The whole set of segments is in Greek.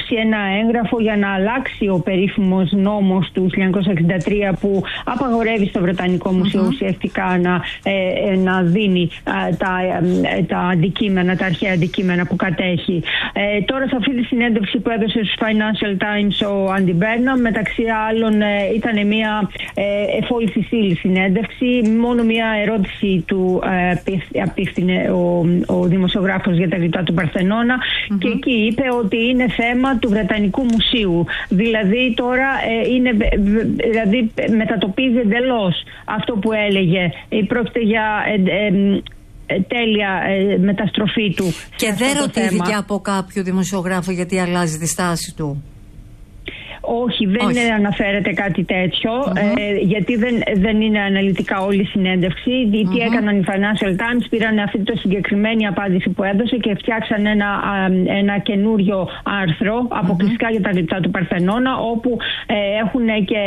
υπογράψει ένα έγγραφο για να αλλάξει ο περίφημος νόμος του 1963 που απαγορεύει στο Βρετανικό Μουσείο ουσιαστικά να δίνει τα αντικείμενα, τα αρχαία αντικείμενα που κατέχει. Τώρα σε αυτή τη συνέντευξη που έδωσε στους Financial Times ο Άντι Μπέρναμ, μεταξύ άλλων ήταν μια εφόλη ύλη συνέντευξη. Μόνο μια ερώτηση του απίφθινε ο δημοσιογράφος για τα γλυπτά του Παρθενώνα και εκεί είπε ότι είναι θέμα του Βρετανικού Μουσείου. Δηλαδή τώρα μετατοπίζει εντελώς αυτό που έλεγε. Πρόκειται για τέλεια μεταστροφή του. Και δεν ρωτήθηκε από κάποιο δημοσιογράφο γιατί αλλάζει τη στάση του? Όχι, δεν αναφέρεται κάτι τέτοιο, γιατί δεν είναι αναλυτικά όλη η συνέντευξη. Τι έκαναν οι Financial Times, πήραν αυτή τη συγκεκριμένη απάντηση που έδωσε και φτιάξαν ένα καινούριο άρθρο αποκλειστικά για τα γλυπτά του Παρθενώνα, όπου έχουν και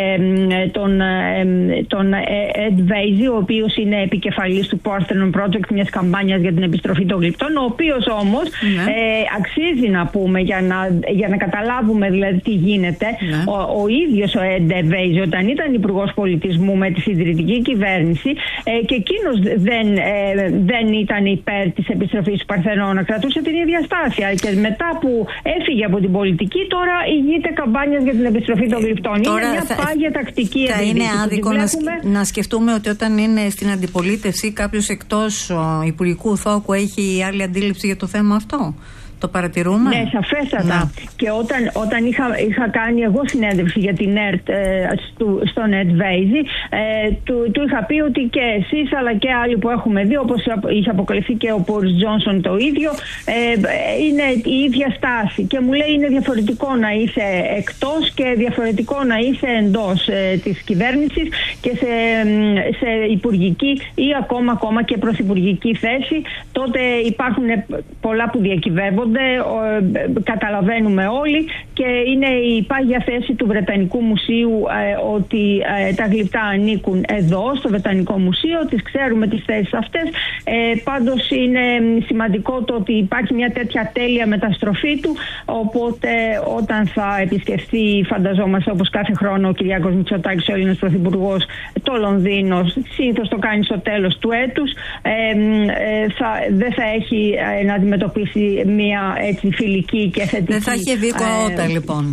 τον Ed Vaizey, ο οποίος είναι επικεφαλής του Parthenon Project, μιας καμπάνιας για την επιστροφή των γλυπτών, ο οποίος όμως αξίζει να πούμε για να καταλάβουμε δηλαδή τι γίνεται. Ο ίδιος ο Ed Vaizey, όταν ήταν υπουργός πολιτισμού με τη συντηρητική κυβέρνηση, και εκείνος δεν ήταν υπέρ της επιστροφής του Παρθενώνα, κρατούσε την ίδια στάση. Και μετά που έφυγε από την πολιτική, τώρα ηγείται καμπάνιας για την επιστροφή των γλυπτών. Είναι μια πάγια τακτική. Θα είναι άδικο να σκεφτούμε ότι όταν είναι στην αντιπολίτευση κάποιος εκτός υπουργικού θόκου έχει άλλη αντίληψη για το θέμα αυτό? Το παρατηρούμε. Ναι, σαφέστατα. Και όταν είχα κάνει εγώ συνέντευξη για την ΕΡΤ στον Ed Vaizey, του είχα πει ότι και εσείς αλλά και άλλοι που έχουμε δει, όπως είχε αποκαλυφθεί και ο Boris Johnson το ίδιο, είναι η ίδια στάση. Και μου λέει είναι διαφορετικό να είσαι εκτός και διαφορετικό να είσαι εντός της κυβέρνησης και σε υπουργική ή ακόμα και πρωθυπουργική θέση. Τότε υπάρχουν πολλά που διακυβεύονται. Καταλαβαίνουμε όλοι και είναι η πάγια θέση του Βρετανικού Μουσείου ότι τα γλυπτά ανήκουν εδώ στο Βρετανικό Μουσείο, τις ξέρουμε τις θέσεις αυτές. Πάντως είναι σημαντικό το ότι υπάρχει μια τέτοια τέλεια μεταστροφή του, οπότε όταν θα επισκεφθεί, φανταζόμαστε όπως κάθε χρόνο, ο Κυριάκος Μητσοτάκης, ο Έλληνας Πρωθυπουργός, το Λονδίνο, συνήθως το κάνει στο τέλος του έτους, δεν θα έχει να αντιμετωπίσει μια έτσι φιλική και θετική. Δεν θα είχε δίκο αότα λοιπόν.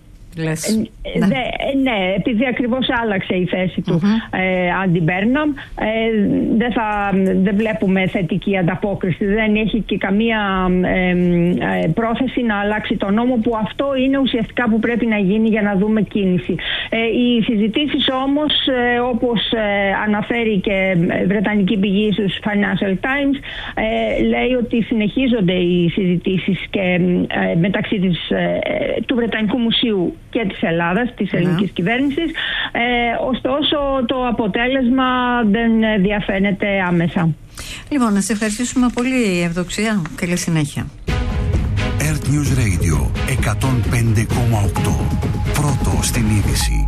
Ναι, επειδή ακριβώς άλλαξε η θέση του Άντι Μπέρναμ, δεν βλέπουμε θετική ανταπόκριση. Δεν έχει και καμία πρόθεση να αλλάξει τον νόμο, που αυτό είναι ουσιαστικά που πρέπει να γίνει για να δούμε κίνηση. Οι συζητήσεις όμως, όπως αναφέρει και βρετανική πηγή στους Financial Times, λέει ότι συνεχίζονται οι συζητήσεις και μεταξύ του Βρετανικού Μουσείου και της Ελλάδας, της ελληνικής κυβέρνησης. Ωστόσο το αποτέλεσμα δεν διαφαίνεται άμεσα. Λοιπόν, να σε ευχαριστήσουμε πολύ, Ευδοξία. Καλή συνέχεια. Earth News Radio 105,8. Πρώτο στην είδηση.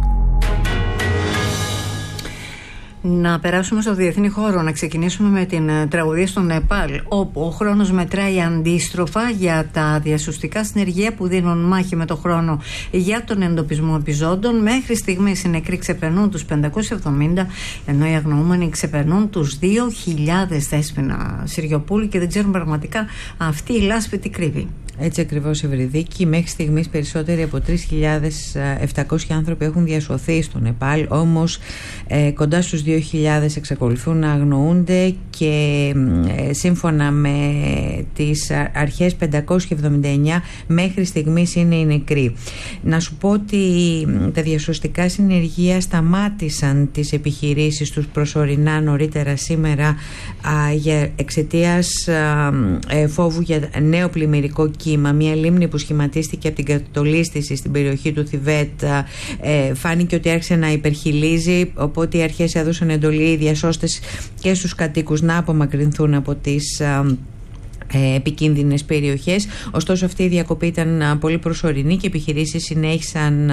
Να περάσουμε στο διεθνή χώρο, να ξεκινήσουμε με την τραγωδία στο Νεπάλ, όπου ο χρόνος μετράει αντίστροφα για τα διασωστικά συνεργεία που δίνουν μάχη με το χρόνο για τον εντοπισμό επιζώντων. Μέχρι στιγμής οι νεκροί ξεπερνούν τους 570, ενώ οι αγνοούμενοι ξεπερνούν τους 2.000. Δέσποινα Συριοπούλου, και δεν ξέρουν πραγματικά αυτή η λάσπη τι κρύβει. Έτσι ακριβώς, Ευρυδίκη. Μέχρι στιγμής περισσότεροι από 3.700 άνθρωποι έχουν διασωθεί στο Νεπάλ, όμως κοντά στους 2.000 εξακολουθούν να αγνοούνται και σύμφωνα με τις αρχές 579 μέχρι στιγμής είναι οι νεκροί. Να σου πω ότι τα διασωστικά συνεργεία σταμάτησαν τις επιχειρήσεις τους προσωρινά νωρίτερα σήμερα εξαιτίας φόβου για νέο πλημμυρικό κύμα. Μια λίμνη που σχηματίστηκε από την κατολίσθηση στην περιοχή του Θιβέτ φάνηκε ότι άρχισε να υπερχειλίζει, οπότε οι αρχές έδωσαν εντολή οι διασώστες και στους κατοίκους να απομακρυνθούν από τις επικίνδυνες περιοχές. Ωστόσο αυτή η διακοπή ήταν πολύ προσωρινή και οι επιχειρήσεις συνέχισαν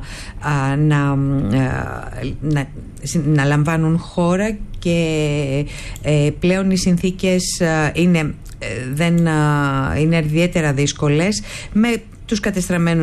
να λαμβάνουν χώρα και πλέον οι συνθήκες είναι ιδιαίτερα δύσκολες, με τους κατεστραμμένους